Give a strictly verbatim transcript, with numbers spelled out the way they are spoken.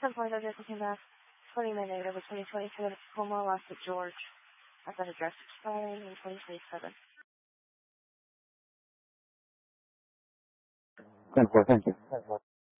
ten four, address came back. twenty-nine negative of twenty twenty-two at Tacoma, lost at George. At that address expiring in twenty twenty-seven. ten four, thank you.